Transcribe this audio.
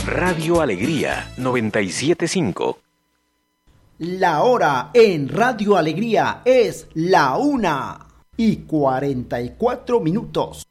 Radio Alegría 97.5. La hora en Radio Alegría es la 1:44.